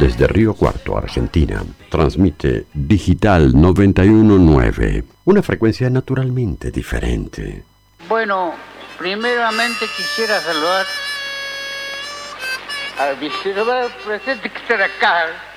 Desde Río Cuarto, Argentina, transmite Digital 919, una frecuencia naturalmente diferente. Bueno, primeramente quisiera saludar al vicepresidente que está acá.